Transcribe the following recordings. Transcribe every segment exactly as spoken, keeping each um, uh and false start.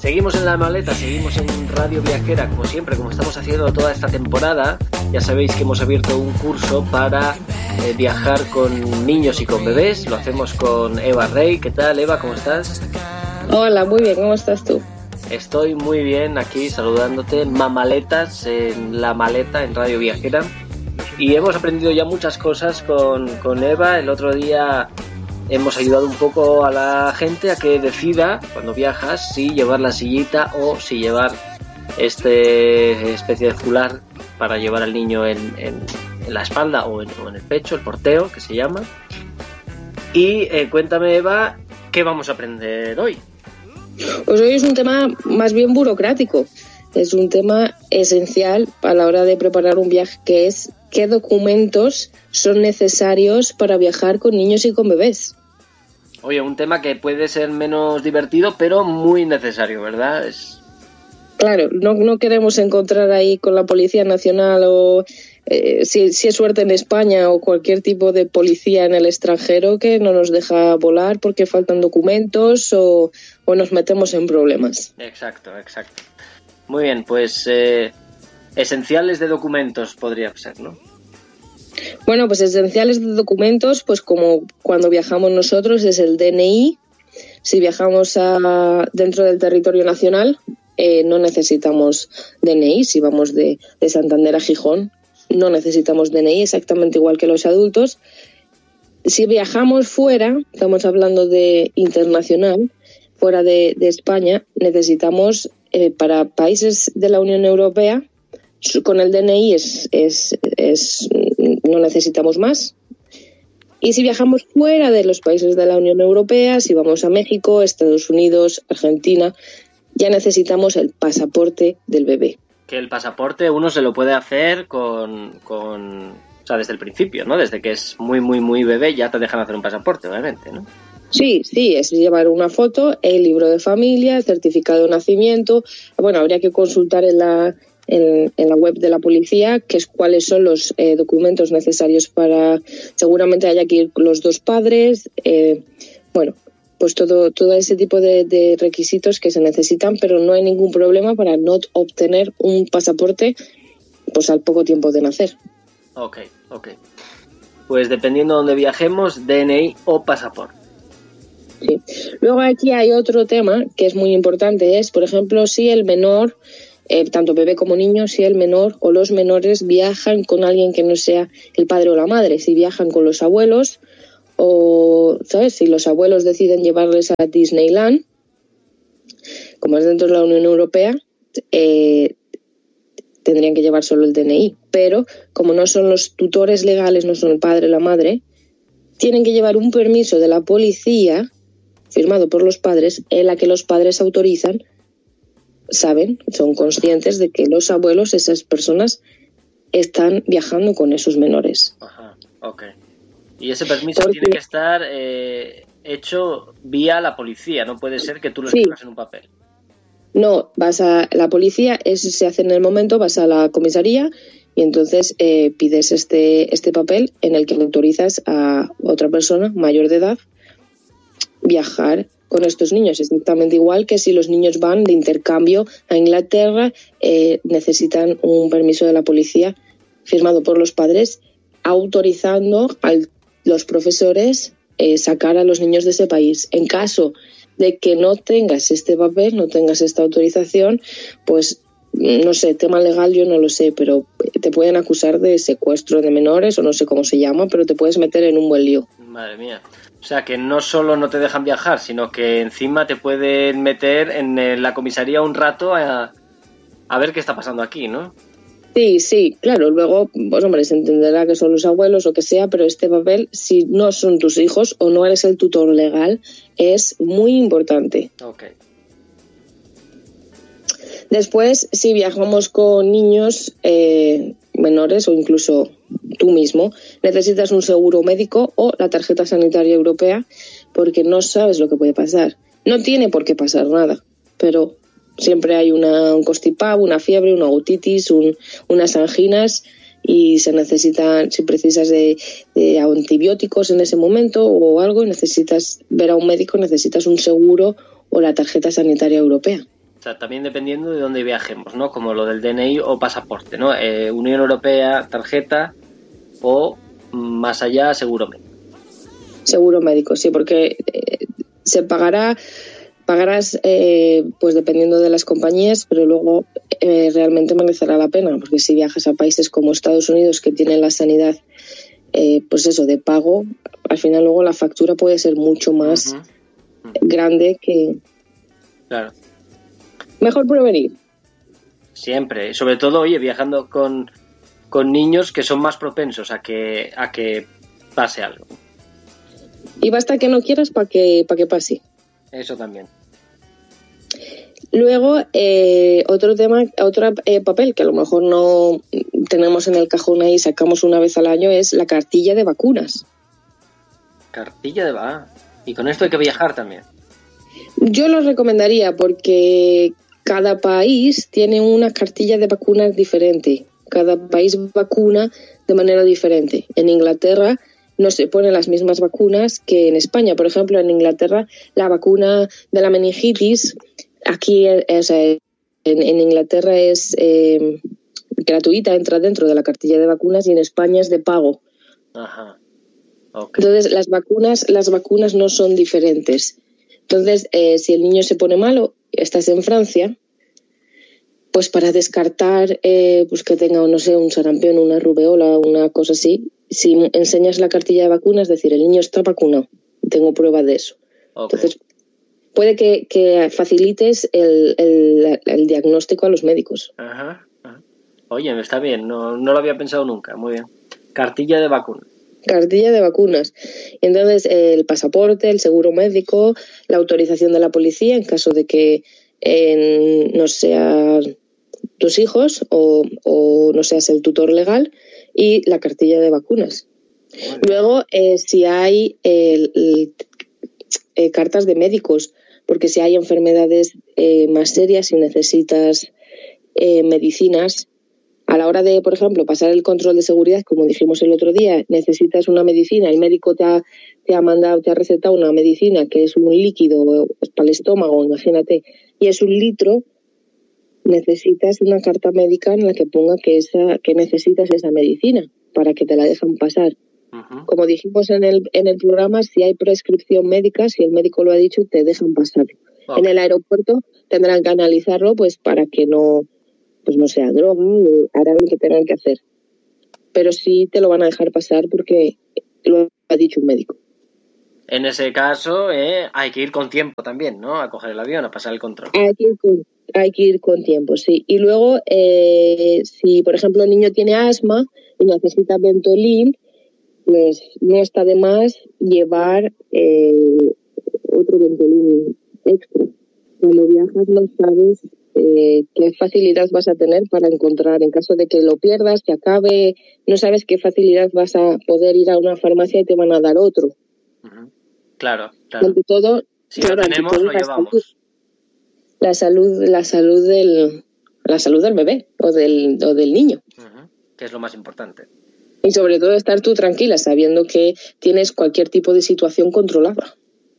Seguimos en La Maleta, seguimos en Radio Viajera, como siempre, como estamos haciendo toda esta temporada. Ya sabéis que hemos abierto un curso para eh, viajar con niños y con bebés. Lo hacemos con Eva Rey. ¿Qué tal, Eva? ¿Cómo estás? Hola, muy bien. ¿Cómo estás tú? Estoy muy bien aquí saludándote. Mamaletas en La Maleta, en Radio Viajera. Y hemos aprendido ya muchas cosas con, con Eva. El otro día hemos ayudado un poco a la gente a que decida, cuando viajas, si llevar la sillita o si llevar este especie de fular para llevar al niño en, en, en la espalda o en, o en el pecho, el porteo, que se llama. Y eh, cuéntame, Eva, ¿qué vamos a aprender hoy? Pues hoy es un tema más bien burocrático. Es un tema esencial a la hora de preparar un viaje, que es qué documentos son necesarios para viajar con niños y con bebés. Oye, un tema que puede ser menos divertido, pero muy necesario, ¿verdad? Es... Claro, no, no queremos encontrar ahí con la Policía Nacional o, eh, si, si es suerte en España, o cualquier tipo de policía en el extranjero que no nos deja volar porque faltan documentos o, o nos metemos en problemas. Exacto, exacto. Muy bien, pues eh, esenciales de documentos podría ser, ¿no? Bueno, pues esenciales de documentos, pues como cuando viajamos nosotros, es el D N I. Si viajamos a, dentro del territorio nacional, eh, no necesitamos D N I. Si vamos de, de Santander a Gijón, no necesitamos D N I, exactamente igual que los adultos. Si viajamos fuera, estamos hablando de internacional, fuera de, de España, necesitamos... Eh, para países de la Unión Europea, con el D N I es, es, es, no necesitamos más. Y si viajamos fuera de los países de la Unión Europea, si vamos a México, Estados Unidos, Argentina, ya necesitamos el pasaporte del bebé. Que el pasaporte uno se lo puede hacer con, con, o sea, desde el principio, ¿no? Desde que es muy, muy, muy bebé ya te dejan hacer un pasaporte, obviamente, ¿no? Sí, sí, es llevar una foto, el libro de familia, el certificado de nacimiento. Bueno, habría que consultar en la, en, en la web de la policía que es, cuáles son los eh, documentos necesarios para... Seguramente haya que ir los dos padres. Eh, bueno, pues todo, todo ese tipo de, de requisitos que se necesitan, pero no hay ningún problema para no obtener un pasaporte pues al poco tiempo de nacer. Ok, ok. Pues dependiendo de dónde viajemos, D N I o pasaporte. Sí. Luego aquí hay otro tema que es muy importante, es, por ejemplo, si el menor, eh, tanto bebé como niño, si el menor o los menores viajan con alguien que no sea el padre o la madre, si viajan con los abuelos o, ¿sabes? Si los abuelos deciden llevarles a Disneyland, como es dentro de la Unión Europea, eh, tendrían que llevar solo el D N I, pero como no son los tutores legales, no son el padre o la madre, tienen que llevar un permiso de la policía firmado por los padres, en la que los padres autorizan, saben, son conscientes de que los abuelos, esas personas, están viajando con esos menores. Ajá, ok. Y ese permiso Porque... tiene que estar eh, hecho vía la policía, no puede ser que tú lo escribas sí. en un papel. No, vas a la policía, eso se hace en el momento, vas a la comisaría y entonces eh, pides este, este papel en el que autorizas a otra persona mayor de edad viajar con estos niños. Es exactamente igual que si los niños van de intercambio a Inglaterra, eh, necesitan un permiso de la policía firmado por los padres autorizando a los profesores eh, sacar a los niños de ese país. En caso de que no tengas este papel, no tengas esta autorización, pues no sé, tema legal yo no lo sé, pero te pueden acusar de secuestro de menores o no sé cómo se llama, pero te puedes meter en un buen lío. Madre mía. O sea, que no solo no te dejan viajar, sino que encima te pueden meter en la comisaría un rato a, a ver qué está pasando aquí, ¿no? Sí, sí, claro. Luego, pues hombre, se entenderá que son los abuelos o que sea, pero este papel, si no son tus hijos o no eres el tutor legal, es muy importante. Ok. Después, si viajamos con niños eh, menores o incluso tú mismo, necesitas un seguro médico o la tarjeta sanitaria europea porque no sabes lo que puede pasar. No tiene por qué pasar nada, pero siempre hay una, un constipado, una fiebre, una otitis, un, unas anginas y se necesitan, si precisas de, de antibióticos en ese momento o algo y necesitas ver a un médico, necesitas un seguro o la tarjeta sanitaria europea. sea, también dependiendo de dónde viajemos, ¿no? Como lo del D N I o pasaporte, ¿no? Eh, Unión Europea, tarjeta o más allá, seguro médico. Seguro médico, sí, porque eh, se pagará, pagarás eh, pues dependiendo de las compañías, pero luego eh, realmente merecerá la pena, porque si viajas a países como Estados Unidos que tienen la sanidad, eh, pues eso, de pago, al final luego la factura puede ser mucho más uh-huh. Uh-huh. grande que... Claro. Mejor prevenir. Siempre, sobre todo, oye, viajando con, con niños que son más propensos a que, a que pase algo. Y basta que no quieras para que, para que pase. Eso también. Luego, eh, otro tema, otro eh, papel que a lo mejor no tenemos en el cajón ahí, sacamos una vez al año, es la cartilla de vacunas. Cartilla de vacunas. Y con esto hay que viajar también. Yo lo recomendaría porque cada país tiene una cartilla de vacunas diferente. Cada país vacuna de manera diferente. En Inglaterra no se ponen las mismas vacunas que en España. Por ejemplo, en Inglaterra la vacuna de la meningitis, aquí o sea, en, en Inglaterra es eh, gratuita, entra dentro de la cartilla de vacunas, y en España es de pago. Ajá. Okay. Entonces las vacunas, las vacunas no son diferentes. Entonces, eh, si el niño se pone malo, estás en Francia, pues para descartar eh, pues que tenga, no sé, un sarampión, una rubeola, una cosa así, si enseñas la cartilla de vacunas, es decir, el niño está vacunado, tengo prueba de eso. Okay. Entonces, puede que, que facilites el, el, el diagnóstico a los médicos. Ajá, ajá. Oye, está bien, no, no lo había pensado nunca, muy bien. Cartilla de vacunas. Cartilla de vacunas. Entonces, el pasaporte, el seguro médico, la autorización de la policía en caso de que eh, no sean tus hijos o, o no seas el tutor legal, y la cartilla de vacunas. Luego, eh, si hay el, el, eh, cartas de médicos, porque si hay enfermedades eh, más serias y necesitas eh, medicinas, a la hora de, por ejemplo, pasar el control de seguridad, como dijimos el otro día, necesitas una medicina, el médico te ha, te ha mandado, te ha recetado una medicina que es un líquido para el estómago, imagínate, y es un litro, necesitas una carta médica en la que ponga que esa que necesitas esa medicina para que te la dejan pasar. Uh-huh. Como dijimos en el en el programa, si hay prescripción médica, si el médico lo ha dicho, te dejan pasar. Okay. En el aeropuerto tendrán que analizarlo pues para que no pues no sea droga, o harán lo que tengan que hacer. Pero sí te lo van a dejar pasar porque lo ha dicho un médico. En ese caso, eh, hay que ir con tiempo también, ¿no? A coger el avión, a pasar el control. Hay que ir con, hay que ir con tiempo, sí. Y luego, eh, si por ejemplo el niño tiene asma y necesita Ventolin, pues no está de más llevar eh, otro Ventolin extra. Cuando viajas no sabes eh, qué facilidad vas a tener para encontrar, en caso de que lo pierdas, que acabe, no sabes qué facilidad vas a poder ir a una farmacia y te van a dar otro. Uh-huh. Claro, claro. Ante todo, si claro, lo tenemos, todo, lo llevamos. La salud, la salud del, la salud del bebé o del, o del niño. Uh-huh. Que es lo más importante. Y sobre todo estar tú tranquila, sabiendo que tienes cualquier tipo de situación controlada.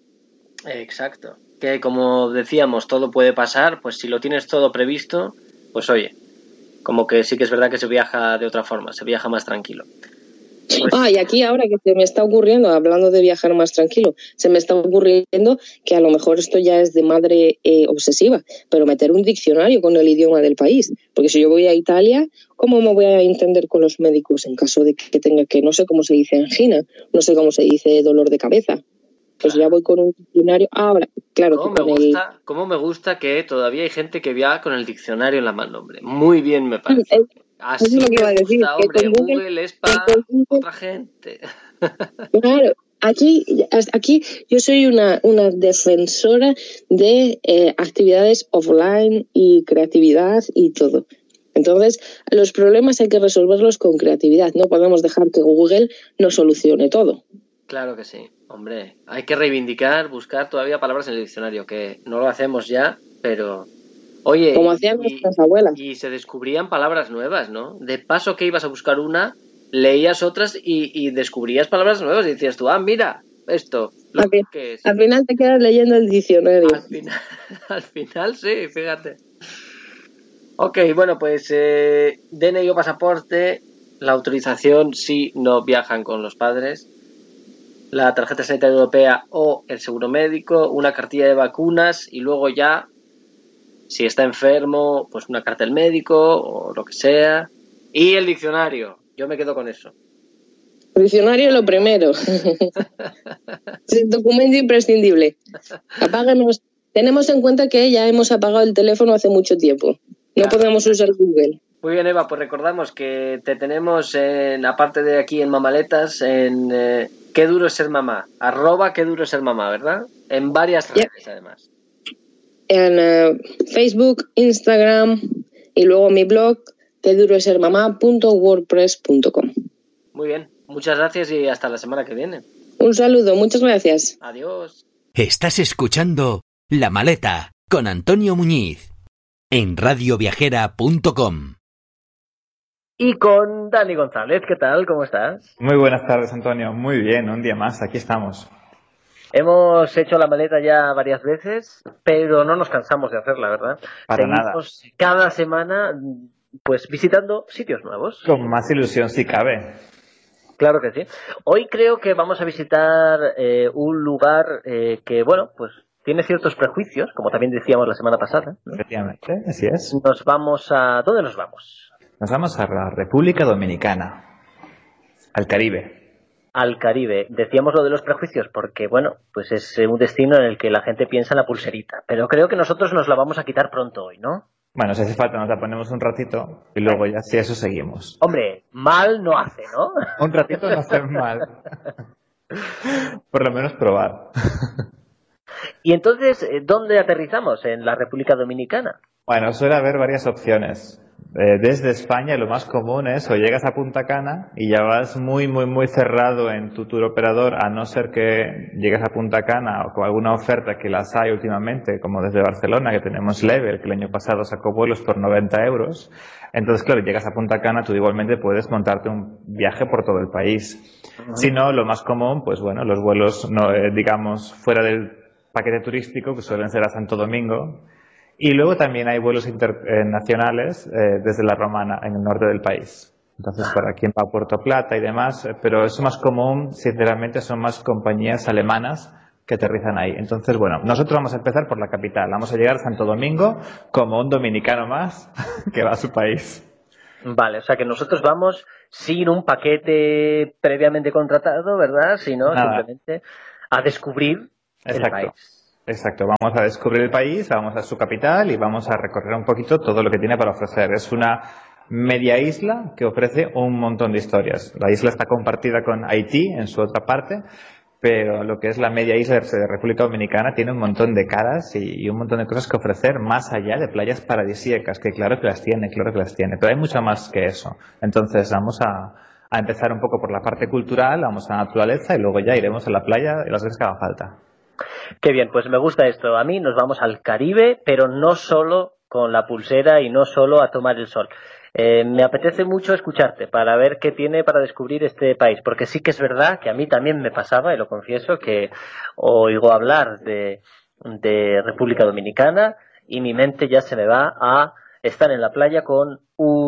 Exacto. Que como decíamos, todo puede pasar, pues si lo tienes todo previsto, pues oye, como que sí que es verdad que se viaja de otra forma, se viaja más tranquilo. Pues... Ah, y aquí ahora que se me está ocurriendo, hablando de viajar más tranquilo, se me está ocurriendo que a lo mejor esto ya es de madre eh, obsesiva, pero meter un diccionario con el idioma del país. Porque si yo voy a Italia, ¿cómo me voy a entender con los médicos en caso de que tenga que, no sé cómo se dice angina, no sé cómo se dice dolor de cabeza? Pues ya voy con un diccionario. Ahora, claro, ¿Cómo, que me con gusta, el... ¿Cómo me gusta que todavía hay gente que viaja con el diccionario en la mano, hombre? Muy bien me parece. Es, Así es lo que iba a me decir, gusta, que hombre. con Google, Google es para Google, otra gente. Claro, aquí, aquí yo soy una, una defensora de eh, actividades offline y creatividad y todo. Entonces, los problemas hay que resolverlos con creatividad. No podemos dejar que Google nos solucione todo. Claro que sí, hombre. Hay que reivindicar, buscar todavía palabras en el diccionario, que no lo hacemos ya, pero... Oye, como hacían y, nuestras abuelas. Y se descubrían palabras nuevas, ¿no? De paso que ibas a buscar una, leías otras y, y descubrías palabras nuevas y decías tú, ah, mira, esto, lo que, que es. Al final te quedas leyendo el diccionario. Al final, al final sí, fíjate. Ok, bueno, pues eh, D N I o pasaporte, la autorización si no viajan con los padres, la tarjeta sanitaria europea o el seguro médico, una cartilla de vacunas y luego ya, si está enfermo, pues una carta del médico o lo que sea. Y el diccionario, yo me quedo con eso. El diccionario lo primero. Es el documento imprescindible. Apáguenos. Tenemos en cuenta que ya hemos apagado el teléfono hace mucho tiempo. No Claro. podemos usar Google. Muy bien, Eva, pues recordamos que te tenemos, en, aparte de aquí en Mamaletas, en eh, Qué duro es ser mamá, arroba Qué duro es ser mamá, ¿verdad? En varias redes, yeah. Además. En uh, Facebook, Instagram y luego mi blog, qué duro es ser mamá punto wordpress punto com. Muy bien, muchas gracias y hasta la semana que viene. Un saludo, muchas gracias. Adiós. Estás escuchando La Maleta con Antonio Muñiz en radio viajera punto com. Y con Dani González, ¿qué tal? ¿Cómo estás? Muy buenas tardes, Antonio. Muy bien, un día más, aquí estamos. Hemos hecho la maleta ya varias veces, pero no nos cansamos de hacerla, ¿verdad? Para Seguimos nada. Cada semana, pues visitando sitios nuevos. Con más ilusión si cabe. Claro que sí. Hoy creo que vamos a visitar eh, un lugar eh, que, bueno, pues tiene ciertos prejuicios, como también decíamos la semana pasada, ¿no? Efectivamente, así es. Nos vamos a... ¿Dónde nos vamos? Nos vamos a la República Dominicana, al Caribe. Al Caribe. Decíamos lo de los prejuicios porque, bueno, pues es un destino en el que la gente piensa en la pulserita. Pero creo que nosotros nos la vamos a quitar pronto hoy, ¿no? Bueno, si hace falta nos la ponemos un ratito y luego ya si eso seguimos. Hombre, mal no hace, ¿no? Un ratito no hace mal. Por lo menos probar. Y entonces, ¿dónde aterrizamos? ¿En la República Dominicana? Bueno, suele haber varias opciones. Eh, desde España lo más común es o llegas a Punta Cana y ya vas muy, muy, muy cerrado en tu tour operador, a no ser que llegues a Punta Cana o con alguna oferta que las hay últimamente, como desde Barcelona, que tenemos Level, que el año pasado sacó vuelos por noventa euros. Entonces, claro, llegas a Punta Cana, tú igualmente puedes montarte un viaje por todo el país. Uh-huh. Si no, lo más común, pues bueno, los vuelos, no, eh, digamos, fuera del paquete turístico, que suelen ser a Santo Domingo. Y luego también hay vuelos internacionales eh, desde La Romana, en el norte del país. Entonces, para quien va a Puerto Plata y demás, eh, pero eso más común, sinceramente, son más compañías alemanas que aterrizan ahí. Entonces, bueno, nosotros vamos a empezar por la capital. Vamos a llegar a Santo Domingo como un dominicano más que va a su país. Vale, o sea que nosotros vamos sin un paquete previamente contratado, ¿verdad? Sino Nada. simplemente a descubrir Exacto. el país. Exacto, vamos a descubrir el país, vamos a su capital y vamos a recorrer un poquito todo lo que tiene para ofrecer. Es una media isla que ofrece un montón de historias. La isla está compartida con Haití en su otra parte, pero lo que es la media isla de República Dominicana tiene un montón de caras y un montón de cosas que ofrecer más allá de playas paradisíacas, que claro que las tiene, claro que las tiene, pero hay mucho más que eso. Entonces vamos a, a empezar un poco por la parte cultural, vamos a la naturaleza y luego ya iremos a la playa y las veces que haga falta. Qué bien, pues me gusta esto. A mí nos vamos al Caribe, pero no solo con la pulsera y no solo a tomar el sol. Eh, me apetece mucho escucharte para ver qué tiene para descubrir este país, porque sí que es verdad que a mí también me pasaba, y lo confieso, que oigo hablar de, de República Dominicana y mi mente ya se me va a estar en la playa con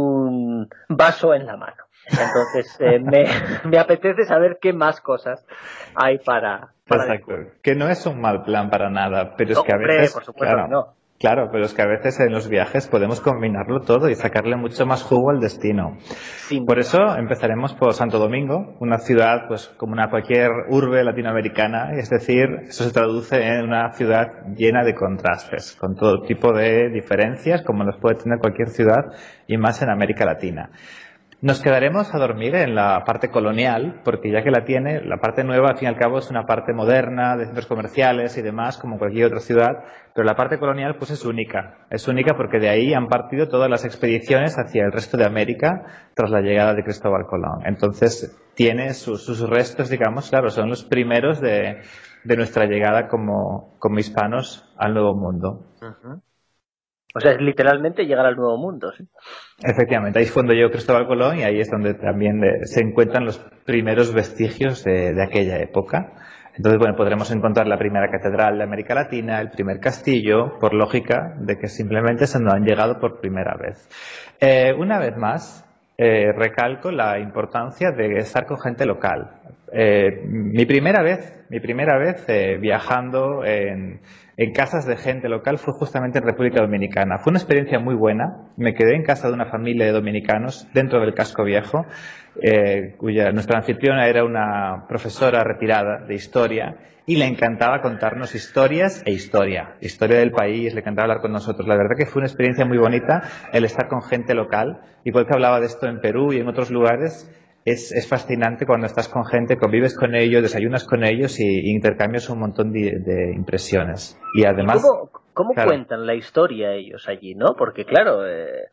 un vaso en la mano. Entonces, eh, me, me apetece saber qué más cosas hay para... para Exacto, descubrir. Que no es un mal plan para nada, pero es no, que a hombre, veces... por supuesto claro, que no. Claro, pero es que a veces en los viajes podemos combinarlo todo y sacarle mucho más jugo al destino. Sin por duda. eso empezaremos por Santo Domingo, una ciudad pues como una cualquier urbe latinoamericana, es decir, eso se traduce en una ciudad llena de contrastes, con todo tipo de diferencias, como los puede tener cualquier ciudad y más en América Latina. Nos quedaremos a dormir en la parte colonial, porque ya que la tiene, la parte nueva, al fin y al cabo, es una parte moderna, de centros comerciales y demás, como cualquier otra ciudad, pero la parte colonial pues es única. Es única porque de ahí han partido todas las expediciones hacia el resto de América tras la llegada de Cristóbal Colón. Entonces, tiene sus, sus restos, digamos, claro, son los primeros de, de nuestra llegada como, como hispanos al Nuevo Mundo. Uh-huh. O sea, es literalmente llegar al Nuevo Mundo, ¿sí? Efectivamente, ahí es cuando llegó Cristóbal Colón y ahí es donde también de, se encuentran los primeros vestigios de, de aquella época. Entonces, bueno, podremos encontrar la primera catedral de América Latina, el primer castillo, por lógica de que simplemente se nos han llegado por primera vez. Eh, una vez más, eh, recalco la importancia de estar con gente local. Eh, mi primera vez, mi primera vez eh, viajando en, en casas de gente local fue justamente en República Dominicana. Fue una experiencia muy buena. Me quedé en casa de una familia de dominicanos dentro del casco viejo, eh, cuya nuestra anfitriona era una profesora retirada de historia y le encantaba contarnos historias e historia, historia del país, le encantaba hablar con nosotros. La verdad que fue una experiencia muy bonita el estar con gente local, igual que hablaba de esto en Perú y en otros lugares. Es, es fascinante cuando estás con gente, convives con ellos, desayunas con ellos y, y intercambias un montón de, de impresiones. Y además... ¿Y ¿Cómo, cómo claro, cuentan la historia ellos allí, no? Porque claro, eh,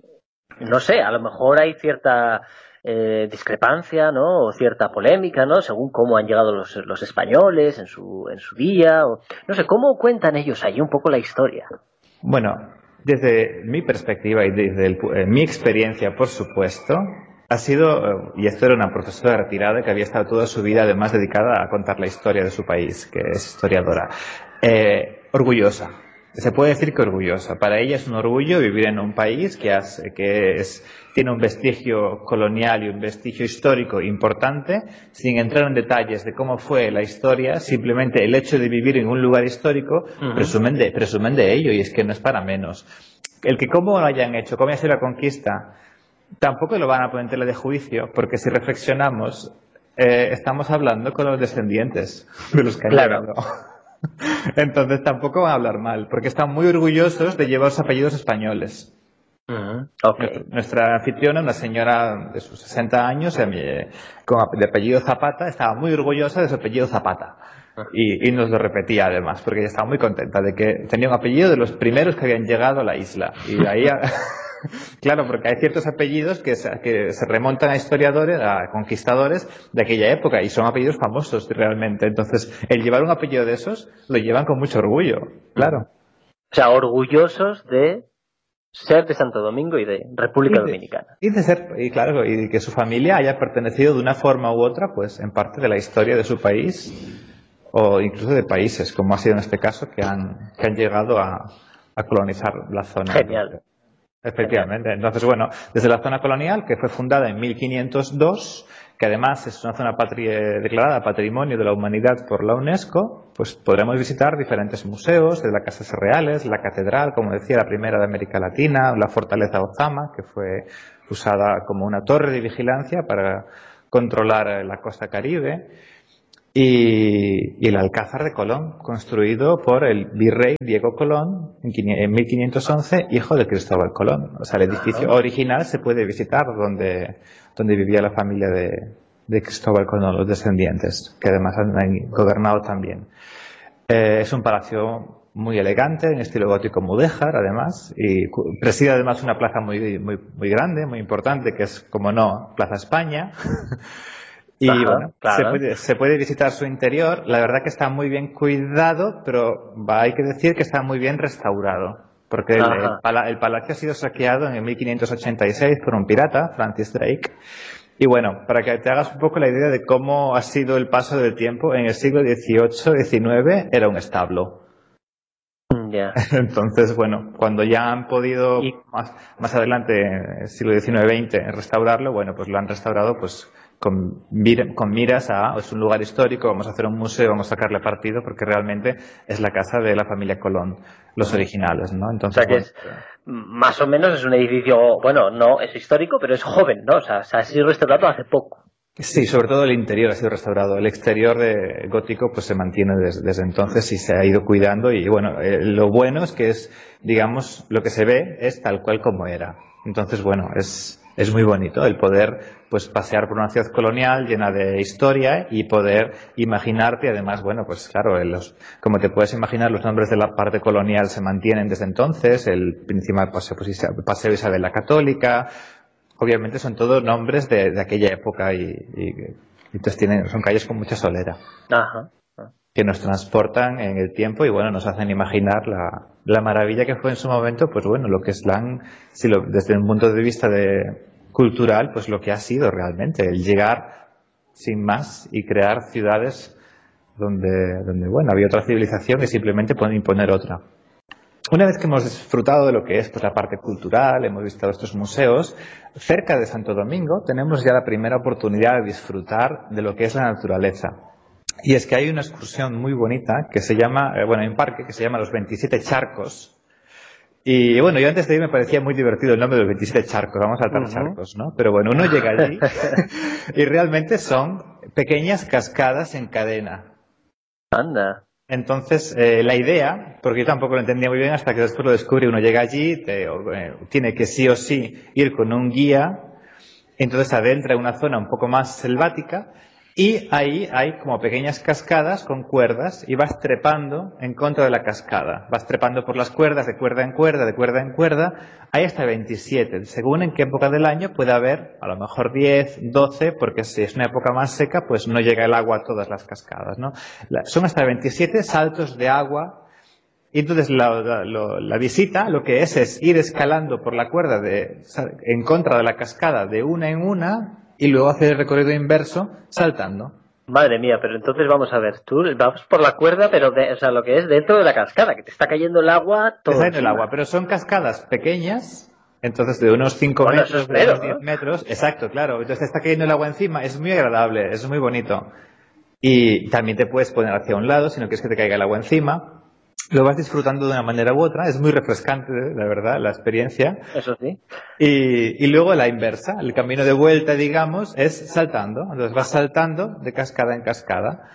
no sé, a lo mejor hay cierta eh, discrepancia, ¿no? O cierta polémica, ¿no? Según cómo han llegado los, los españoles en su, en su día. O, no sé, ¿cómo cuentan ellos allí un poco la historia? Bueno, desde mi perspectiva y desde el, eh, mi experiencia, por supuesto... Ha sido, y esto era una profesora retirada que había estado toda su vida además dedicada a contar la historia de su país, que es historiadora, eh, orgullosa. Se puede decir que orgullosa. Para ella es un orgullo vivir en un país que, hace, que es, tiene un vestigio colonial y un vestigio histórico importante, sin entrar en detalles de cómo fue la historia, simplemente el hecho de vivir en un lugar histórico, uh-huh. presumen, de, presumen de ello, y es que no es para menos. El que cómo lo hayan hecho, cómo ha sido la conquista, tampoco lo van a poner en tela de juicio, porque si reflexionamos, eh, estamos hablando con los descendientes de los que han claro. llegado. Entonces tampoco van a hablar mal, porque están muy orgullosos de llevar los apellidos españoles. Uh-huh. Okay. Nuestra anfitriona, una señora de sus sesenta años, de apellido Zapata, estaba muy orgullosa de su apellido Zapata. Y, y nos lo repetía además, porque ella estaba muy contenta de que tenía un apellido de los primeros que habían llegado a la isla. Y ahí... Claro, porque hay ciertos apellidos que se, que se remontan a historiadores, a conquistadores de aquella época y son apellidos famosos realmente. Entonces, el llevar un apellido de esos lo llevan con mucho orgullo, claro. O sea, orgullosos de ser de Santo Domingo y de República y de, Dominicana. Y de ser, y claro, y que su familia haya pertenecido de una forma u otra, pues en parte de la historia de su país o incluso de países, como ha sido en este caso, que han, que han llegado a, a colonizar la zona. Genial. Efectivamente. Entonces, bueno, desde la zona colonial, que fue fundada en mil quinientos dos, que además es una zona patri- declarada Patrimonio de la Humanidad por la UNESCO, pues podremos visitar diferentes museos, desde las casas reales, la catedral, como decía, la primera de América Latina, la fortaleza Ozama, que fue usada como una torre de vigilancia para controlar la costa caribe, y, y el Alcázar de Colón, construido por el virrey Diego Colón en mil quinientos once, hijo de Cristóbal Colón. O sea, el edificio original se puede visitar donde, donde vivía la familia de, de Cristóbal Colón, los descendientes, que además han gobernado también. Eh, es un palacio muy elegante, en estilo gótico mudéjar, además, y preside además una plaza muy, muy, muy grande, muy importante, que es, como no, Plaza España. Y Ajá, bueno, claro. se, puede, se puede visitar su interior. La verdad que está muy bien cuidado, pero va, hay que decir que está muy bien restaurado. Porque el, el, pala, el palacio ha sido saqueado en mil quinientos ochenta y seis por un pirata, Francis Drake. Y bueno, para que te hagas un poco la idea de cómo ha sido el paso del tiempo, en el siglo dieciocho diecinueve era un establo. Yeah. Entonces, bueno, cuando ya han podido y más, más adelante, en el siglo diecinueve veinte, restaurarlo, bueno, pues lo han restaurado pues con, con miras a, es un lugar histórico, vamos a hacer un museo, vamos a sacarle partido, porque realmente es la casa de la familia Colón, los originales, ¿no? Entonces, o sea que bueno, es, más o menos es un edificio, bueno, no es histórico, pero es joven, ¿no? O sea, se ha sido restaurado hace poco. Sí, sobre todo el interior ha sido restaurado. El exterior de gótico pues se mantiene desde, desde entonces y se ha ido cuidando. Y bueno, eh, lo bueno es que es, digamos, lo que se ve es tal cual como era. Entonces, bueno, es, es muy bonito el poder pues pasear por una ciudad colonial llena de historia y poder imaginarte, además, bueno, pues claro, los, como te puedes imaginar, los nombres de la parte colonial se mantienen desde entonces. El principal paseo, pues, paseo Isabel la Católica. Obviamente son todos nombres de, de aquella época y, y, y entonces tienen, son calles con mucha solera. Ajá. Que nos transportan en el tiempo y bueno, nos hacen imaginar la, la maravilla que fue en su momento, pues bueno, lo que es la, si lo, desde un punto de vista de, cultural, pues lo que ha sido realmente, el llegar sin más y crear ciudades donde, donde bueno, había otra civilización y simplemente pueden imponer otra. Una vez que hemos disfrutado de lo que es pues, la parte cultural, hemos visitado estos museos, cerca de Santo Domingo tenemos ya la primera oportunidad de disfrutar de lo que es la naturaleza. Y es que hay una excursión muy bonita que se llama, eh, bueno, hay un parque que se llama Los veintisiete Charcos. Y bueno, yo antes de ir me parecía muy divertido el nombre de los veintisiete charcos, vamos a saltar uh-huh. charcos, ¿no? Pero bueno, uno llega allí y realmente son pequeñas cascadas en cadena. Anda. Entonces, eh, la idea, porque yo tampoco lo entendía muy bien hasta que después lo descubrí, uno llega allí, te, eh, tiene que sí o sí ir con un guía, entonces adentra una zona un poco más selvática y ahí hay como pequeñas cascadas con cuerdas y vas trepando en contra de la cascada. Vas trepando por las cuerdas, de cuerda en cuerda, de cuerda en cuerda. Hay hasta veintisiete. Según en qué época del año puede haber a lo mejor diez, doce, porque si es una época más seca, pues no llega el agua a todas las cascadas, ¿no? Son hasta veintisiete saltos de agua. Y entonces la, la, la, la visita lo que es es ir escalando por la cuerda de, en contra de la cascada de una en una y luego hacer el recorrido inverso saltando. Madre mía, pero entonces vamos a ver, tú vas por la cuerda, pero de, o sea, lo que es dentro de la cascada, que te está cayendo el agua todo. Te está cayendo el agua, pero son cascadas pequeñas, entonces de unos cinco bueno, metros, de unos diez metros, exacto, claro, entonces te está cayendo el agua encima, es muy agradable, es muy bonito. Y también te puedes poner hacia un lado si no quieres que te caiga el agua encima. Lo vas disfrutando de una manera u otra, es muy refrescante, la verdad, la experiencia. Eso sí. Y, y luego la inversa, el camino de vuelta, digamos, es saltando. Entonces vas saltando de cascada en cascada.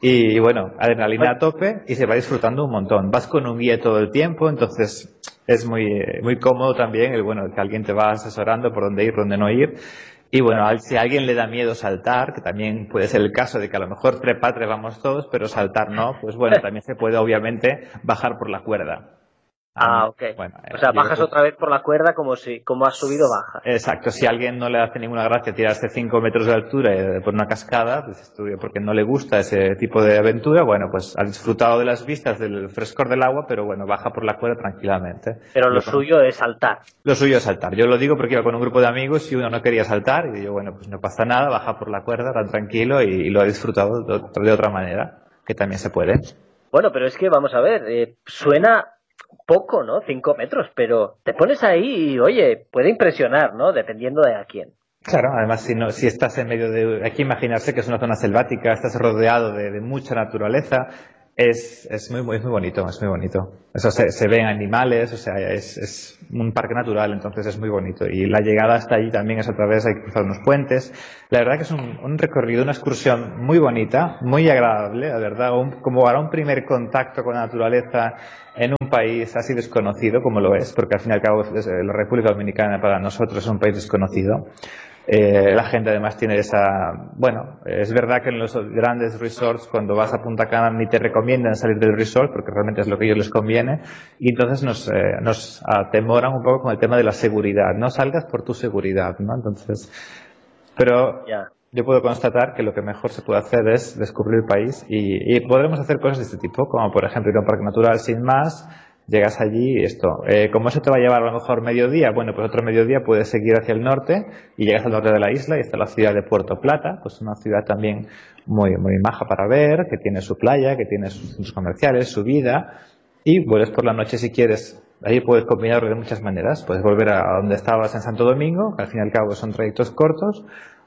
Y bueno, adrenalina a tope y se va disfrutando un montón. Vas con un guía todo el tiempo, entonces es muy, muy cómodo también el bueno que alguien te va asesorando por dónde ir, dónde no ir. Y bueno, si a alguien le da miedo saltar, que también puede ser el caso de que a lo mejor trepar trepamos todos, pero saltar no, pues bueno, también se puede obviamente bajar por la cuerda. Ah, ok. Bueno, o sea, bajas otra vez por la cuerda como si como has subido, bajas. Exacto. Si a alguien no le hace ninguna gracia tirarse cinco metros de altura por una cascada, pues porque no le gusta ese tipo de aventura, bueno, pues ha disfrutado de las vistas, del frescor del agua, pero bueno, baja por la cuerda tranquilamente. Pero lo, lo suyo es saltar. Lo suyo es saltar. Yo lo digo porque iba con un grupo de amigos y uno no quería saltar y digo, bueno, pues no pasa nada, baja por la cuerda tan tranquilo y, y lo ha disfrutado de, de otra manera, que también se puede. Bueno, pero es que vamos a ver, eh, suena poco, ¿no? Cinco metros, pero te pones ahí y, oye, puede impresionar, ¿no? Dependiendo de a quién. Claro, además, si no, si estás en medio de... Hay que imaginarse que es una zona selvática, estás rodeado de, de mucha naturaleza, es, es, muy, es muy bonito, es muy bonito. Eso se, se ven animales, o sea, es, es un parque natural, entonces es muy bonito. Y la llegada hasta allí también es a través, hay que cruzar unos puentes. La verdad que es un, un recorrido, una excursión muy bonita, muy agradable, la verdad, un, como para un primer contacto con la naturaleza en un país así desconocido como lo es, porque al fin y al cabo la República Dominicana para nosotros es un país desconocido. Eh, la gente además tiene esa... Bueno, es verdad que en los grandes resorts cuando vas a Punta Cana ni te recomiendan salir del resort porque realmente es lo que a ellos les conviene y entonces nos, eh, nos atemoran un poco con el tema de la seguridad. No salgas por tu seguridad, ¿no? Entonces... Pero... Yeah. Yo puedo constatar que lo que mejor se puede hacer es descubrir el país y, y podremos hacer cosas de este tipo, como por ejemplo ir a un parque natural sin más, llegas allí y esto. Eh, ¿Cómo eso te va a llevar a lo mejor mediodía? Bueno, pues otro mediodía puedes seguir hacia el norte y llegas al norte de la isla y está la ciudad de Puerto Plata, pues una ciudad también muy, muy maja para ver, que tiene su playa, que tiene sus centros comerciales, su vida y vuelves por la noche si quieres. Ahí puedes combinarlo de muchas maneras. Puedes volver a donde estabas en Santo Domingo, que al fin y al cabo son trayectos cortos,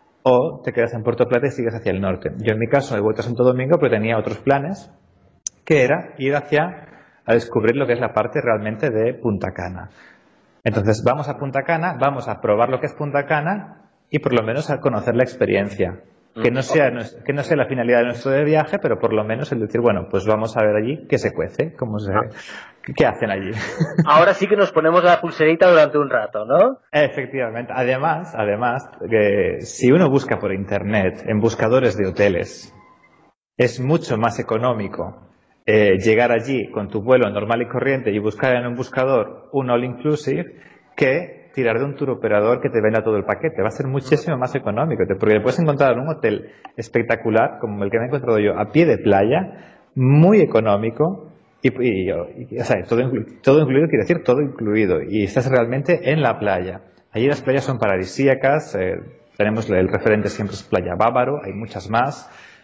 o te quedas en Puerto Plata y sigues hacia el norte. Yo en mi caso he vuelto a Santo Domingo, pero tenía otros planes, que era ir hacia a descubrir lo que es la parte realmente de Punta Cana. Entonces vamos a Punta Cana, vamos a probar lo que es Punta Cana y por lo menos a conocer la experiencia. Que no sea, que no sea la finalidad de nuestro viaje, pero por lo menos el decir, bueno, pues vamos a ver allí qué se cuece, cómo se, qué hacen allí. Ahora sí que nos ponemos la pulserita durante un rato, ¿no? Efectivamente. Además, además, que si uno busca por internet, en buscadores de hoteles, es mucho más económico eh, llegar allí con tu vuelo normal y corriente y buscar en un buscador un all inclusive que tirar de un tour operador que te venda todo el paquete. Va a ser muchísimo más económico, porque te puedes encontrar un hotel espectacular, como el que me he encontrado yo, a pie de playa, muy económico, y, y, y o sea, todo, inclu todo incluido quiere decir todo incluido, y estás realmente en la playa. Allí las playas son paradisíacas, eh, tenemos el referente siempre es Playa Bávaro, hay muchas más,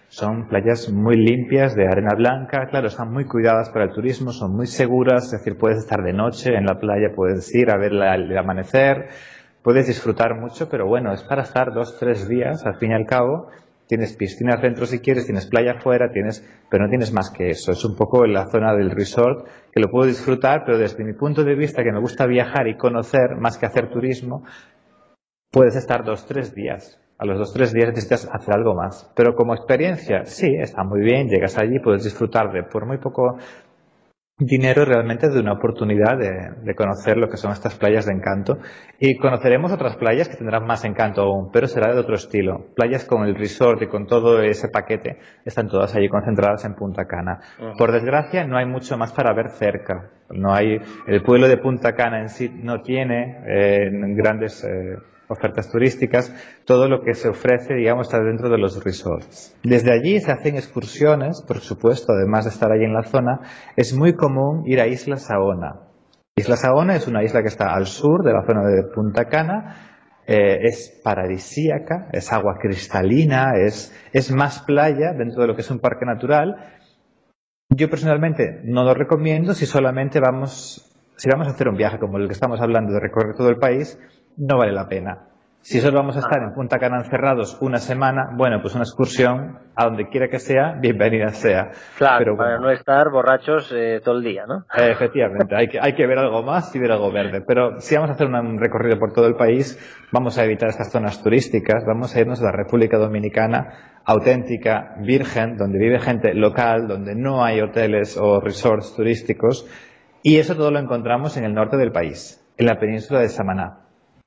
Son playas muy limpias, de arena blanca, claro, están muy cuidadas para el turismo, son muy seguras, es decir, puedes estar de noche en la playa, puedes ir a ver la, el amanecer, puedes disfrutar mucho, pero bueno, es para estar dos, tres días, al fin y al cabo. Tienes piscinas dentro si quieres, tienes playa afuera, tienes, pero no tienes más que eso. Es un poco en la zona del resort que lo puedo disfrutar, pero desde mi punto de vista, que me gusta viajar y conocer más que hacer turismo, puedes estar dos, tres días. A los dos, tres días necesitas hacer algo más. Pero como experiencia, sí, está muy bien, llegas allí, puedes disfrutar de por muy poco dinero realmente de una oportunidad de, de conocer lo que son estas playas de encanto, y conoceremos otras playas que tendrán más encanto aún, pero será de otro estilo. Playas con el resort y con todo ese paquete están todas allí concentradas en Punta Cana. Uh-huh. Por desgracia no hay mucho más para ver cerca. No hay, el pueblo de Punta Cana en sí no tiene eh, grandes eh, ofertas turísticas. Todo lo que se ofrece, digamos, está dentro de los resorts. Desde allí se hacen excursiones, por supuesto, además de estar allí en la zona. Es muy común ir a Isla Saona. Isla Saona es una isla que está al sur de la zona de Punta Cana. Eh, es paradisíaca, es agua cristalina, es, es más playa dentro de lo que es un parque natural. Yo personalmente no lo recomiendo si solamente vamos, si vamos a hacer un viaje como el que estamos hablando de recorrer todo el país. No vale la pena. Si solo vamos a estar en Punta Cana encerrados una semana, bueno, pues una excursión, a donde quiera que sea, bienvenida sea. Claro, pero para bueno, no estar borrachos eh, todo el día, ¿no? Eh, efectivamente, hay que, hay que ver algo más y ver algo verde. Pero si vamos a hacer un recorrido por todo el país, vamos a evitar estas zonas turísticas, vamos a irnos a la República Dominicana, auténtica, virgen, donde vive gente local, donde no hay hoteles o resorts turísticos, y eso todo lo encontramos en el norte del país, en la península de Samaná.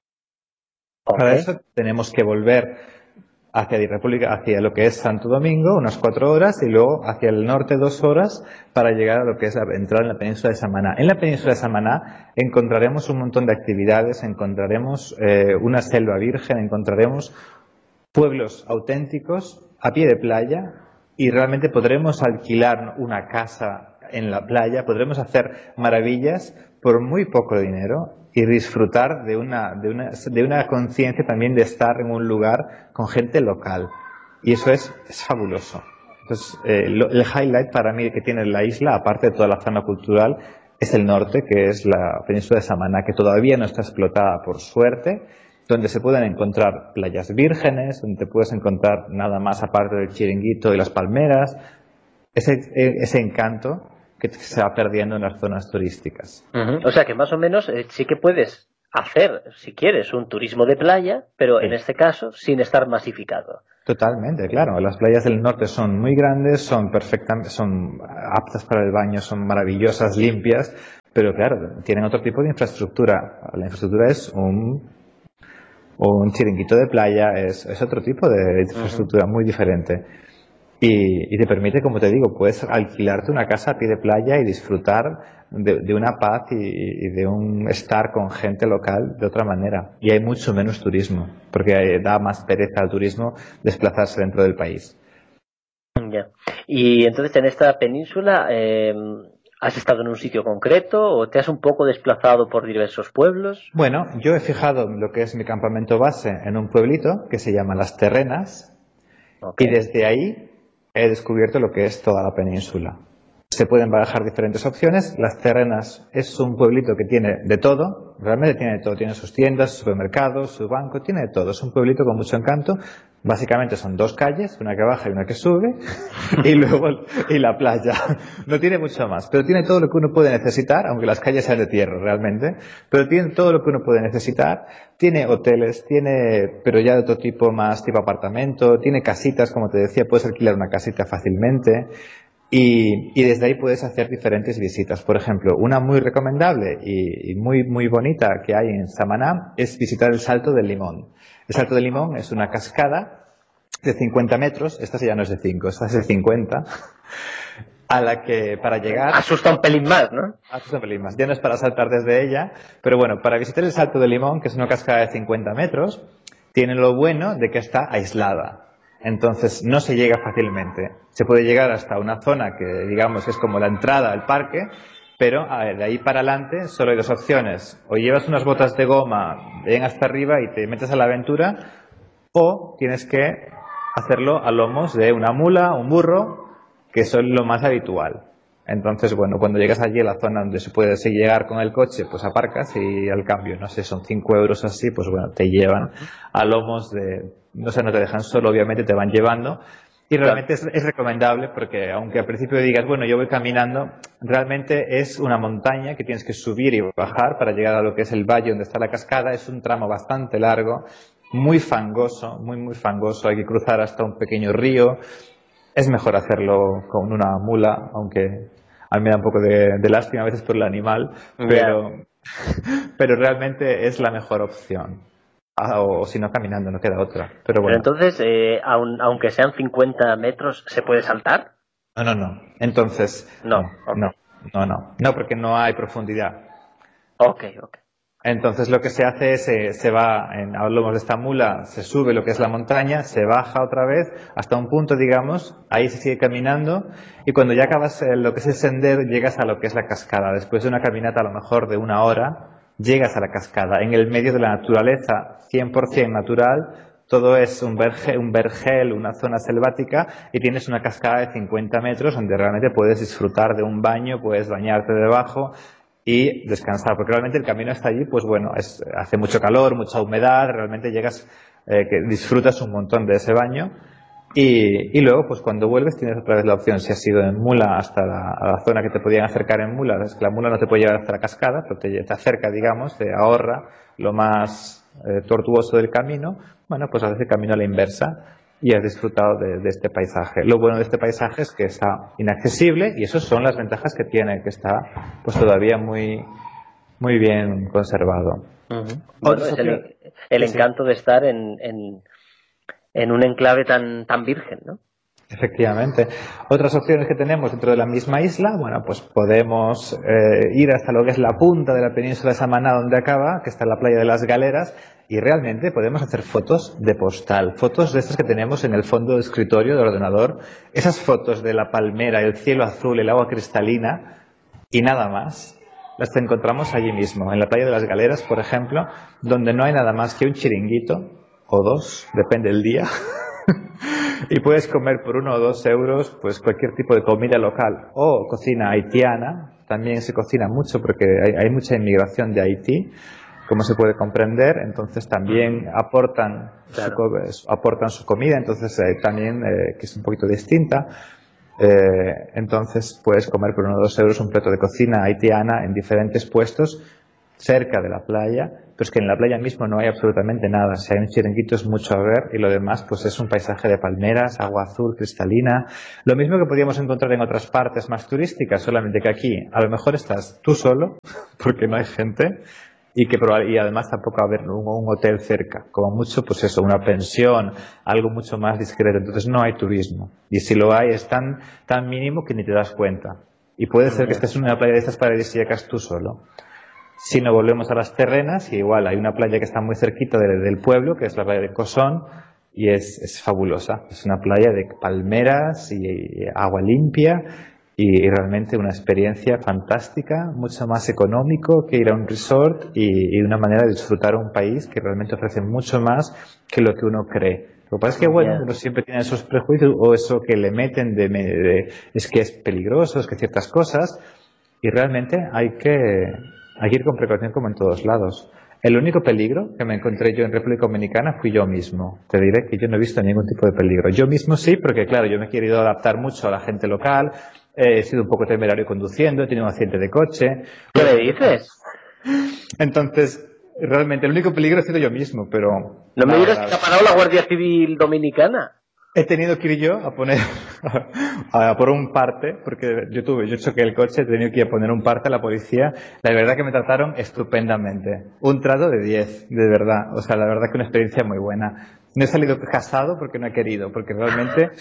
Okay. Para eso tenemos que volver hacia la República, hacia lo que es Santo Domingo, unas cuatro horas, y luego hacia el norte dos horas para llegar a lo que es entrar en la península de Samaná. En la península de Samaná encontraremos un montón de actividades, encontraremos eh, una selva virgen, encontraremos pueblos auténticos a pie de playa, y realmente podremos alquilar una casa en la playa, podremos hacer maravillas por muy poco dinero y disfrutar de una, de una, de una conciencia también de estar en un lugar con gente local. Y eso es, es fabuloso. Entonces, eh, lo, el highlight para mí que tiene la isla, aparte de toda la zona cultural, es el norte, que es la península de Samaná, que todavía no está explotada por suerte, donde se pueden encontrar playas vírgenes, donde te puedes encontrar nada más aparte del chiringuito y las palmeras, ese, ese encanto que se va perdiendo en las zonas turísticas. Uh-huh. O sea que más o menos eh, sí que puedes hacer, si quieres, un turismo de playa, pero sí, en este caso sin estar masificado. Totalmente, claro. Las playas del norte son muy grandes, son perfectamente, son aptas para el baño, son maravillosas, limpias, pero claro, tienen otro tipo de infraestructura. La infraestructura es un, un chiringuito de playa, es, es otro tipo de infraestructura uh-huh. muy diferente. Y, y te permite, como te digo, puedes alquilarte una casa a pie de playa y disfrutar de, de una paz y, y de un estar con gente local de otra manera. Y hay mucho menos turismo, porque da más pereza al turismo desplazarse dentro del país. Ya. Y entonces en esta península, eh, ¿has estado en un sitio concreto o te has un poco desplazado por diversos pueblos? Bueno, yo he fijado lo que es mi campamento base en un pueblito que se llama Las Terrenas. Okay. Y desde ahí he descubierto lo que es toda la península. Se pueden barajar diferentes opciones. Las Terrenas es un pueblito que tiene de todo, realmente tiene de todo. Tiene sus tiendas, sus supermercados, su banco, tiene de todo. Es un pueblito con mucho encanto. Básicamente son dos calles, una que baja y una que sube, y luego y la playa. No tiene mucho más, pero tiene todo lo que uno puede necesitar, aunque las calles sean de tierra realmente, pero tiene todo lo que uno puede necesitar. Tiene hoteles, tiene, pero ya de otro tipo, más tipo apartamento, tiene casitas, como te decía, puedes alquilar una casita fácilmente. Y, y desde ahí puedes hacer diferentes visitas. Por ejemplo, una muy recomendable y, y muy, muy bonita que hay en Samaná es visitar el Salto del Limón. El Salto del Limón es una cascada de cincuenta metros, esta ya no es de cinco, esta es de cincuenta, a la que para llegar... Asusta un pelín más, ¿no? Asusta un pelín más. Ya no es para saltar desde ella, pero bueno, para visitar el Salto del Limón, que es una cascada de cincuenta metros, tiene lo bueno de que está aislada. Entonces no se llega fácilmente. Se puede llegar hasta una zona que digamos es como la entrada al parque, pero a ver, de ahí para adelante solo hay dos opciones. O llevas unas botas de goma, ven hasta arriba y te metes a la aventura, o tienes que hacerlo a lomos de una mula, un burro, que eso es lo más habitual. Entonces, bueno, cuando llegas allí a la zona donde se puede llegar con el coche, pues aparcas y al cambio, no sé, son cinco euros así, pues bueno, te llevan a lomos de, no sé, no te dejan solo, obviamente te van llevando. Y realmente es, es recomendable porque aunque al principio digas, bueno, yo voy caminando, realmente es una montaña que tienes que subir y bajar para llegar a lo que es el valle donde está la cascada. Es un tramo bastante largo, muy fangoso, muy, muy fangoso. Hay que cruzar hasta un pequeño río. Es mejor hacerlo con una mula, aunque a mí me da un poco de, de lástima a veces por el animal, pero, yeah. pero realmente es la mejor opción. Ah, o, o si no, caminando, no queda otra. Pero bueno. Pero entonces, eh, aun, aunque sean cincuenta metros, ¿se puede saltar? No, no, no. Entonces, no, no, okay. no, no, no, no, porque no hay profundidad. Ok, ok. Entonces lo que se hace es, eh, se va, en, a los lomos de esta mula, se sube lo que es la montaña, se baja otra vez hasta un punto, digamos, ahí se sigue caminando y cuando ya acabas eh, lo que es el sendero, llegas a lo que es la cascada. Después de una caminata a lo mejor de una hora, llegas a la cascada, en el medio de la naturaleza, cien por ciento natural, todo es un vergel, un vergel, una zona selvática y tienes una cascada de cincuenta metros donde realmente puedes disfrutar de un baño, puedes bañarte debajo y descansar, porque realmente el camino hasta allí, pues bueno, es, hace mucho calor, mucha humedad, realmente llegas, eh, que disfrutas un montón de ese baño y, y luego pues cuando vuelves tienes otra vez la opción, si has ido en mula hasta la, a la zona que te podían acercar en mula, es que la mula no te puede llevar hasta la cascada, pero te, te acerca, digamos, te ahorra lo más eh, tortuoso del camino, bueno, pues haces el camino a la inversa y has disfrutado de, de este paisaje. Lo bueno de este paisaje es que está inaccesible y esas son las ventajas que tiene, que está pues todavía muy, muy bien conservado. Uh-huh. Bueno, es el, el encanto de estar en, en, en un enclave tan, tan virgen, ¿no? Efectivamente. Otras opciones que tenemos dentro de la misma isla, bueno, pues podemos eh, ir hasta lo que es la punta de la península de Samaná, donde acaba, que está en la playa de las Galeras, y realmente podemos hacer fotos de postal, fotos de estas que tenemos en el fondo de escritorio del ordenador, esas fotos de la palmera, el cielo azul, el agua cristalina, y nada más. Las encontramos allí mismo, en la playa de las Galeras, por ejemplo, donde no hay nada más que un chiringuito, o dos, depende del día, y puedes comer por uno o dos euros pues cualquier tipo de comida local o cocina haitiana. También se cocina mucho porque hay, hay mucha inmigración de Haití, como se puede comprender, entonces también aportan, claro. su, aportan su comida, entonces eh, también eh, que es un poquito distinta. Eh, entonces puedes comer por uno o dos euros un plato de cocina haitiana en diferentes puestos cerca de la playa, pero es que en la playa mismo no hay absolutamente nada. Si hay un chiringuito es mucho a ver y lo demás pues es un paisaje de palmeras, agua azul, cristalina. Lo mismo que podríamos encontrar en otras partes más turísticas, solamente que aquí a lo mejor estás tú solo porque no hay gente y que y además tampoco va a haber un, un hotel cerca. Como mucho pues eso, una pensión, algo mucho más discreto. Entonces no hay turismo. Y si lo hay es tan, tan mínimo que ni te das cuenta. Y puede ser que estés en una playa de estas paradisíacas tú solo. Si no, volvemos a las terrenas y igual hay una playa que está muy cerquita de, del pueblo, que es la playa de Cosón, y es, es fabulosa. Es una playa de palmeras y, y agua limpia y, y realmente una experiencia fantástica, mucho más económico que ir a un resort y, y una manera de disfrutar un país que realmente ofrece mucho más que lo que uno cree. Lo que pasa es que, bueno, uno siempre tiene esos prejuicios o eso que le meten de, de, de es que es peligroso, es que ciertas cosas, y realmente hay que... Hay que ir con precaución como en todos lados. El único peligro que me encontré yo en República Dominicana fui yo mismo. Te diré que yo no he visto ningún tipo de peligro. Yo mismo sí, porque claro, yo me he querido adaptar mucho a la gente local, he sido un poco temerario conduciendo, he tenido un accidente de coche. ¿Qué le dices? Entonces, realmente el único peligro ha sido yo mismo, pero... No me digas que ha parado la Guardia Civil Dominicana. He tenido que ir yo a poner a, a por un parte, porque yo tuve, yo choqué el coche, he tenido que ir a poner un parte a la policía. La verdad que me trataron estupendamente. Un trato de diez, de verdad. O sea, la verdad que una experiencia muy buena. No he salido casado porque no he querido, porque realmente...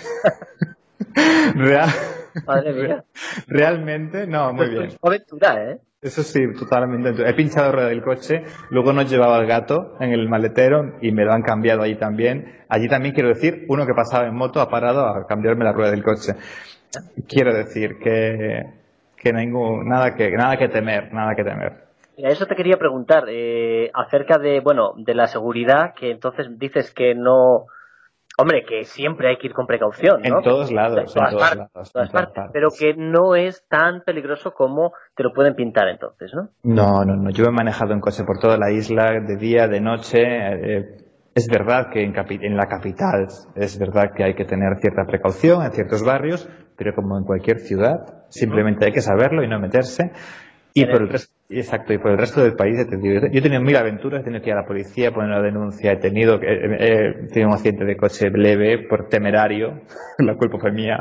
Real... Madre mía. Realmente, no, muy bien. Aventura, ¿eh? Eso sí, totalmente. He pinchado rueda del coche, luego no llevaba el gato en el maletero y me lo han cambiado allí también. Allí también quiero decir, uno que pasaba en moto ha parado a cambiarme la rueda del coche. Quiero decir que, que ningún, nada que, nada que temer, nada que temer. A eso te quería preguntar, eh, acerca de, bueno, de la seguridad, que entonces dices que no, Hombre, que siempre hay que ir con precaución, ¿no? En todos lados, en todas partes, todas partes, pero que no es tan peligroso como te lo pueden pintar entonces, ¿no? No, no, no. Yo he manejado en coche por toda la isla, de día, de noche. Eh, es verdad que en, capi- en la capital es verdad que hay que tener cierta precaución en ciertos barrios, pero como en cualquier ciudad, simplemente hay que saberlo y no meterse. Y por el resto, exacto, y por el resto del país, te digo, yo he tenido mil aventuras, he tenido que ir a la policía, poner una denuncia, he tenido, he, he tenido un accidente de coche leve por temerario, la culpa fue mía,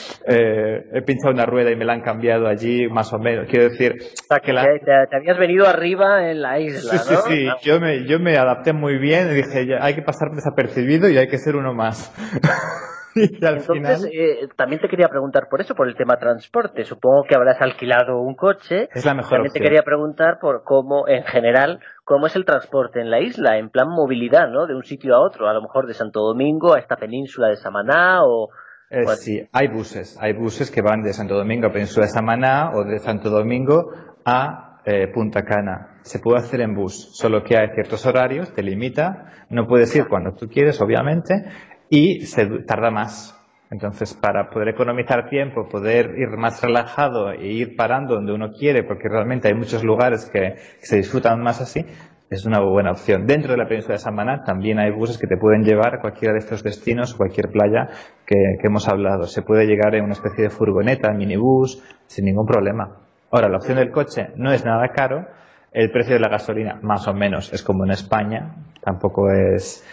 eh, he pinchado una rueda y me la han cambiado allí, más o menos, quiero decir... O sea, que la... te, te habías venido arriba en la isla, sí, ¿no? Sí, sí, yo me, yo me adapté muy bien y dije, ya, hay que pasar desapercibido y hay que ser uno más. Y al Entonces, final... eh, también te quería preguntar por eso, por el tema transporte. Supongo que habrás alquilado un coche. Es la mejor También opción. te quería preguntar por cómo, en general, cómo es el transporte en la isla, en plan movilidad, ¿no? De un sitio a otro, a lo mejor de Santo Domingo a esta península de Samaná o... Eh, o... Sí, hay buses. Hay buses que van de Santo Domingo a Península de Samaná o de Santo Domingo a eh, Punta Cana. Se puede hacer en bus, solo que hay ciertos horarios, te limita, no puedes ir cuando tú quieres, obviamente, y se tarda más. Entonces, para poder economizar tiempo, poder ir más relajado e ir parando donde uno quiere, porque realmente hay muchos lugares que, que se disfrutan más así, es una buena opción. Dentro de la península de Samaná también hay buses que te pueden llevar a cualquiera de estos destinos, cualquier playa que, que hemos hablado. Se puede llegar en una especie de furgoneta, minibús, sin ningún problema. Ahora, la opción del coche no es nada caro. El precio de la gasolina, más o menos, es como en España. Tampoco es...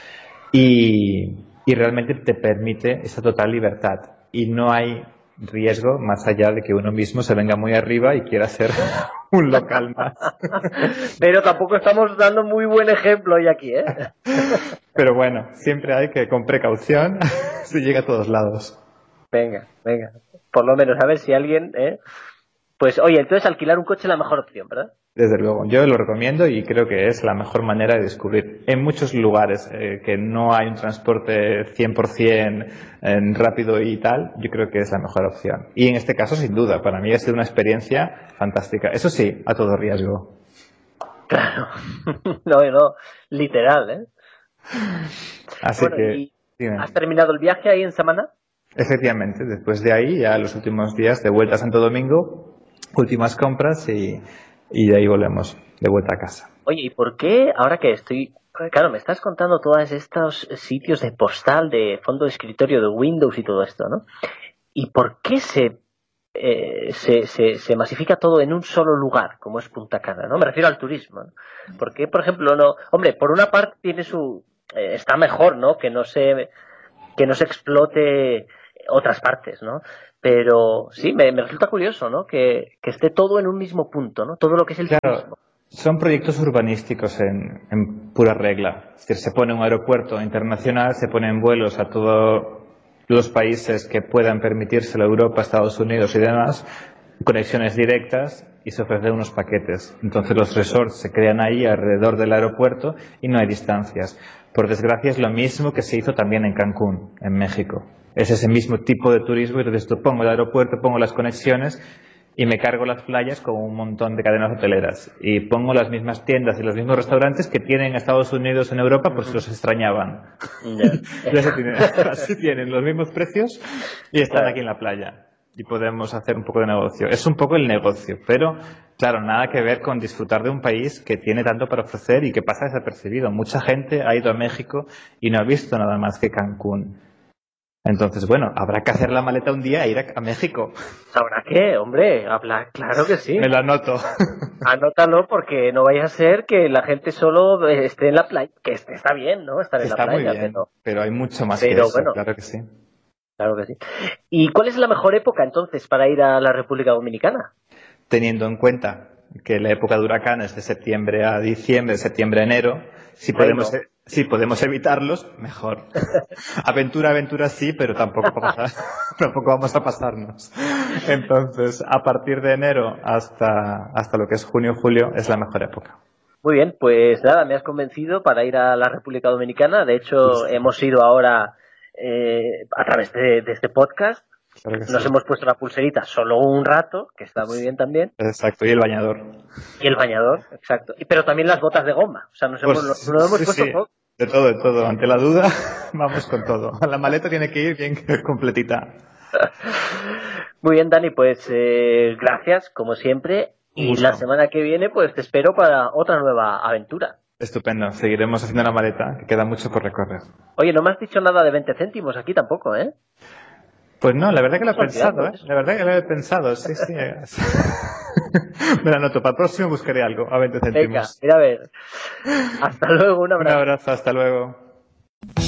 Y... y realmente te permite esa total libertad y no hay riesgo más allá de que uno mismo se venga muy arriba y quiera ser un local más. Pero tampoco estamos dando muy buen ejemplo hoy aquí, ¿eh? Pero bueno, siempre hay que con precaución se llega a todos lados. Venga, venga, por lo menos a ver si alguien, ¿eh? Pues oye, entonces alquilar un coche es la mejor opción, ¿verdad? Desde luego, yo lo recomiendo y creo que es la mejor manera de descubrir. En muchos lugares eh, que no hay un transporte cien por ciento en rápido y tal, yo creo que es la mejor opción. Y en este caso, sin duda, para mí ha sido una experiencia fantástica. Eso sí, a todo riesgo. Claro, no, no, literal, ¿eh? Así bueno, que... ¿y dime. has terminado el viaje ahí en Samaná? Efectivamente, después de ahí, ya los últimos días de vuelta a Santo Domingo, últimas compras y... y de ahí volvemos de vuelta a casa. Oye, ¿y por qué ahora que estoy... Claro, me estás contando todos estos sitios de postal, de fondo de escritorio de Windows y todo esto, ¿no? ¿Y por qué se, eh, se, se, se masifica todo en un solo lugar, como es Punta Cana, ¿no? Me refiero al turismo, ¿no? ¿Por qué, por ejemplo, no...? Hombre, por una parte tiene su... Eh, está mejor, ¿no? Que no se, que no se explote otras partes, ¿no? Pero sí, me, me resulta curioso, ¿no? Que, que esté todo en un mismo punto, ¿no? Todo lo que es el claro, turismo. Son proyectos urbanísticos en, en pura regla. Es decir, se pone un aeropuerto internacional, se ponen vuelos a todos los países que puedan permitírselo, Europa, Estados Unidos y demás, conexiones directas y se ofrecen unos paquetes. Entonces los resorts se crean ahí alrededor del aeropuerto y no hay distancias. Por desgracia es lo mismo que se hizo también en Cancún, en México. Es ese mismo tipo de turismo y entonces tú pongo el aeropuerto, pongo las conexiones y me cargo las playas con un montón de cadenas hoteleras y pongo las mismas tiendas y los mismos restaurantes que tienen en Estados Unidos, en Europa, pues los extrañaban. Yeah. y así, tienen, así tienen los mismos precios y están aquí en la playa y podemos hacer un poco de negocio. Es un poco el negocio, pero claro, nada que ver con disfrutar de un país que tiene tanto para ofrecer y que pasa desapercibido. Mucha gente ha ido a México y no ha visto nada más que Cancún. Entonces, bueno, habrá que hacer la maleta un día e ir a, a México. ¿Habrá qué? Hombre, habla, claro que sí. Me lo anoto. Anótalo porque no vaya a ser que la gente solo esté en la playa, que está bien, ¿no? Estar en está la playa. Muy bien, pero, pero hay mucho más pero, que eso, bueno, claro que sí. Claro que sí. ¿Y cuál es la mejor época entonces para ir a la República Dominicana? Teniendo en cuenta que la época de huracanes es de septiembre a diciembre, septiembre a enero, si podemos... Ay, no. Si podemos evitarlos, mejor. Aventura, aventura sí, pero tampoco, pasar, tampoco vamos a pasarnos. Entonces, a partir de enero hasta, hasta lo que es junio, julio, es la mejor época. Muy bien, pues nada, me has convencido para ir a la República Dominicana. De hecho, sí. hemos ido ahora eh, a través de, de este podcast. Claro Nos sí. hemos puesto la pulserita solo un rato, que está muy bien también. Exacto, y el bañador. Y el bañador, exacto. Y, pero también las botas de goma. O sea, nos hemos, pues, nos hemos sí, puesto sí. poco. De todo, de todo. Ante la duda, vamos con todo. La maleta tiene que ir bien completita. Muy bien, Dani, pues eh, gracias, como siempre. Y la semana que viene, pues te espero para otra nueva aventura. Estupendo. Seguiremos haciendo la maleta, que queda mucho por recorrer. Oye, no me has dicho nada de veinte céntimos aquí tampoco, ¿eh? Pues no, la verdad que lo he pensado, ¿eh? La verdad que lo he pensado, sí, sí. Me la anoto, para el próximo buscaré algo a veinte céntimos. Venga, mira a ver. Hasta luego, un abrazo. Un abrazo, hasta luego.